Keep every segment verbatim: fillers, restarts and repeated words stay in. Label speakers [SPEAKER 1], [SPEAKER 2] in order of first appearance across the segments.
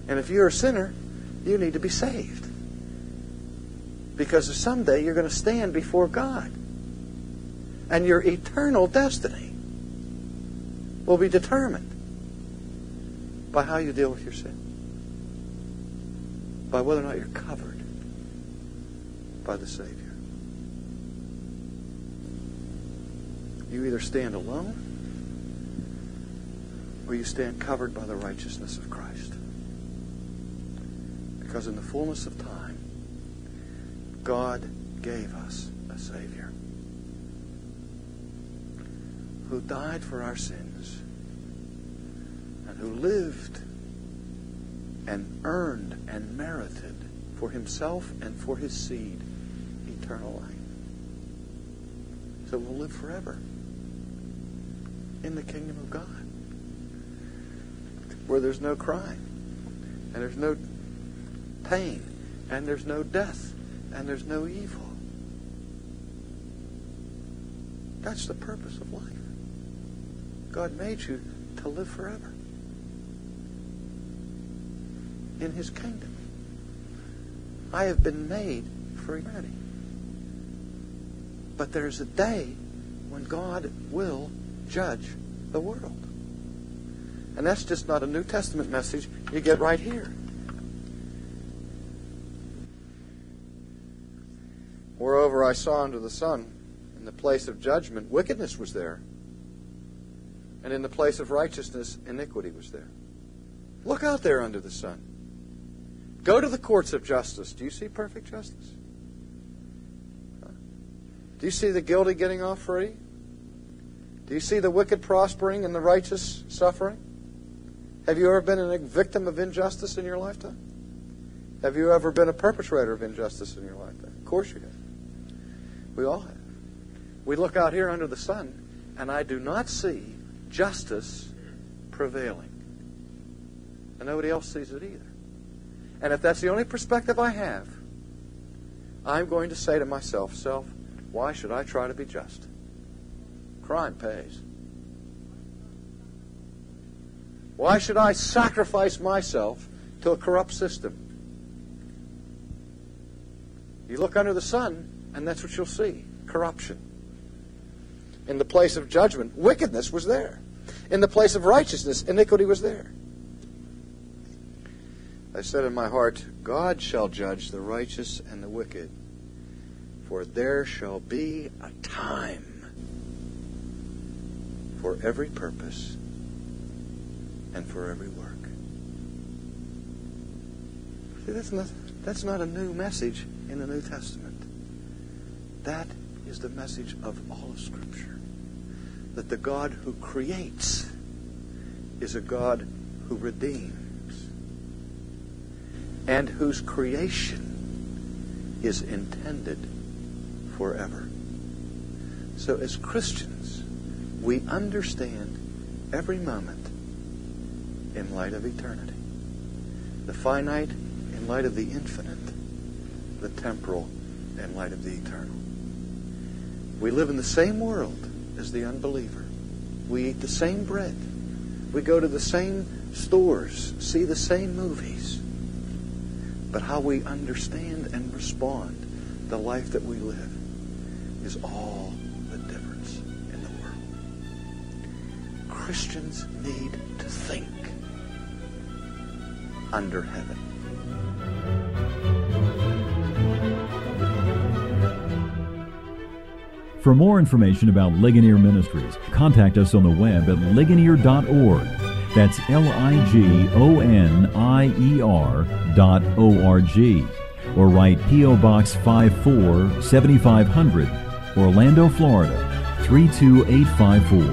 [SPEAKER 1] And if you're a sinner, you need to be saved. Because someday you're going to stand before God. And your eternal destiny will be determined by how you deal with your sin. By whether or not you're covered by the Savior. You either stand alone or you stand covered by the righteousness of Christ. Because in the fullness of time, God gave us a Savior who died for our sins and who lived and earned and merited for himself and for his seed eternal life. So we'll live forever in the kingdom of God, where there's no crime and there's no pain and there's no death and there's no evil. That's the purpose of life. God made you to live forever in his kingdom. I have been made for eternity. But there's a day when God will judge the world. And that's just not a New Testament message you get right here. Moreover, I saw under the sun, in the place of judgment, wickedness was there. And in the place of righteousness, iniquity was there. Look out there under the sun. Go to the courts of justice. Do you see perfect justice? Do you see the guilty getting off free? Do you see the wicked prospering and the righteous suffering? Have you ever been a victim of injustice in your lifetime? Have you ever been a perpetrator of injustice in your lifetime? Of course you have. We all have. We look out here under the sun, and I do not see justice prevailing. And nobody else sees it either. And if that's the only perspective I have, I'm going to say to myself, self, why should I try to be just? Crime pays. Why should I sacrifice myself to a corrupt system? You look under the sun, and that's what you'll see. Corruption. In the place of judgment, wickedness was there. In the place of righteousness, iniquity was there. I said in my heart, God shall judge the righteous and the wicked, for there shall be a time for every purpose and for every work. See, that's not, that's not a new message in the New Testament. That is the message of all of Scripture. That the God who creates is a God who redeems, and whose creation is intended forever. So as Christians, we understand every moment in light of eternity. The finite in light of the infinite, the temporal in light of the eternal. We live in the same world as the unbeliever. We eat the same bread. We go to the same stores, see the same movies. But how we understand and respond the life that we live is all the difference in the world. Christians need to think under heaven.
[SPEAKER 2] For more information about Ligonier Ministries, contact us on the web at ligonier dot org. That's L I G O N I E R dot O R G. Or write P O. Box five four, seventy-five hundred, Orlando, Florida, three two eight five four.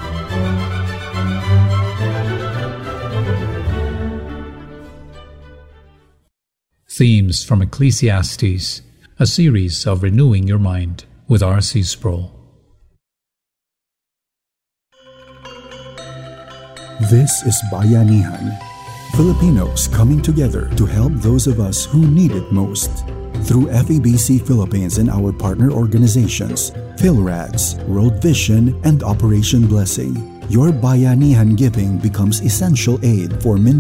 [SPEAKER 3] Themes from Ecclesiastes, a series of renewing your mind with R C Sproul.
[SPEAKER 4] This is Bayanihan, Filipinos coming together to help those of us who need it most. Through F E B C Philippines and our partner organizations, PhilRads, World Vision, and Operation Blessing, your Bayanihan giving becomes essential aid for